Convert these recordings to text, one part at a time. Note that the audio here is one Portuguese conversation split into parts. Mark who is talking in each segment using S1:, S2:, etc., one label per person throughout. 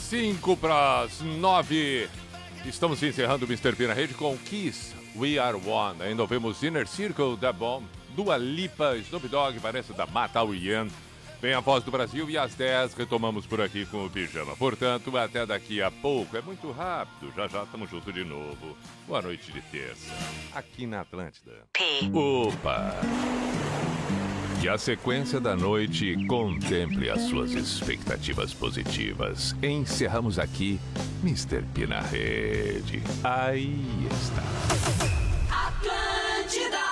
S1: 8:05. Estamos encerrando o Mr. P na rede com Kiss, We Are One. Ainda ouvimos Inner Circle, da Bomb, Dua Lipa, Snoop Dogg, Vanessa da Mata, Ian. Vem a Voz do Brasil e às 10 retomamos por aqui com o Pijama. Portanto, até daqui a pouco. É muito rápido. Já estamos juntos de novo. Boa noite de terça. Aqui na Atlântida. Opa! Que a sequência da noite contemple as suas expectativas positivas. Encerramos aqui Mr. P na rede. Aí está.
S2: Atlântida!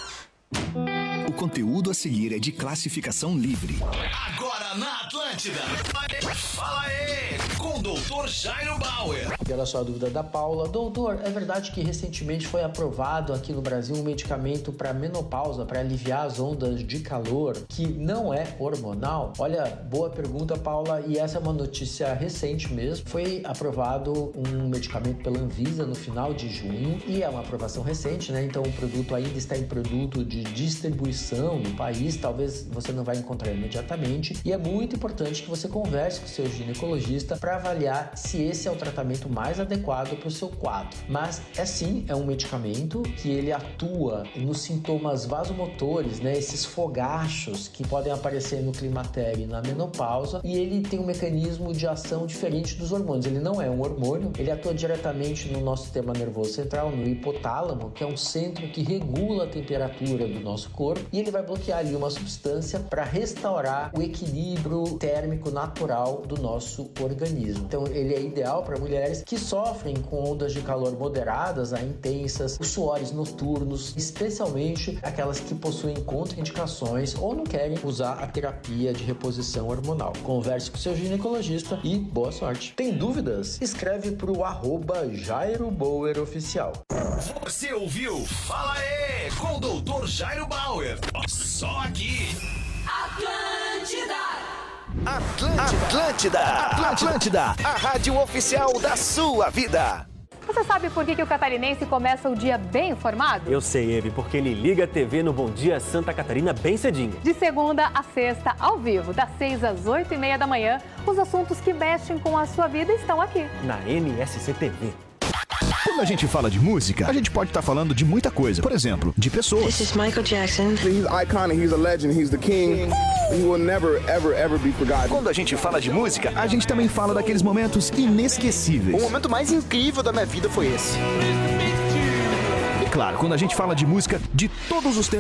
S3: O conteúdo a seguir é de classificação livre.
S4: Agora na Atlântida. Fala aí, com o Dr. Jairo Bauer.
S5: E olha só a dúvida da Paula. Doutor, é verdade que recentemente foi aprovado aqui no Brasil um medicamento para menopausa, para aliviar as ondas de calor, que não é hormonal? Olha, boa pergunta, Paula, e essa é uma notícia recente mesmo. Foi aprovado um medicamento pela Anvisa no final de junho, e é uma aprovação recente, né? Então o produto ainda está em produto de distribuição no país, talvez você não vai encontrar imediatamente, e é muito importante que você converse com o seu ginecologista para avaliar se esse é o tratamento mais adequado para o seu quadro. Mas é um medicamento que ele atua nos sintomas vasomotores, né? Esses fogachos que podem aparecer no climatério e na menopausa, e ele tem um mecanismo de ação diferente dos hormônios. Ele não é um hormônio, ele atua diretamente no nosso sistema nervoso central, no hipotálamo, que é um centro que regula a temperatura do nosso corpo, e ele vai bloquear ali uma substância para restaurar o equilíbrio térmico natural do nosso organismo. Então ele é ideal para mulheres que sofrem com ondas de calor moderadas a intensas, os suores noturnos, especialmente aquelas que possuem contraindicações ou não querem usar a terapia de reposição hormonal. Converse com seu ginecologista e boa sorte. Tem dúvidas? Escreve para o @Jairo Bauer Oficial.
S4: Você ouviu? Fala aí, com o Dr. Jairo Bauer. Só aqui.
S3: Atlântida, a rádio oficial da sua vida.
S6: Você sabe por que o catarinense começa o dia bem informado?
S7: Eu sei, Eve, porque ele liga a TV no Bom Dia Santa Catarina bem cedinho.
S6: De segunda a sexta, ao vivo, das 6 às 8:30 da manhã, os assuntos que mexem com a sua vida estão aqui.
S7: Na NSC TV.
S3: Quando a gente fala de música, a gente pode estar falando de muita coisa. Por exemplo, de pessoas.
S8: This is Michael Jackson.
S9: He's iconic, he's a legend, he's the king. He will never, ever be forgotten.
S3: Quando a gente fala de música, a gente também fala daqueles momentos inesquecíveis.
S10: O momento mais incrível da minha vida foi esse.
S3: E claro, quando a gente fala de música de todos os tempos,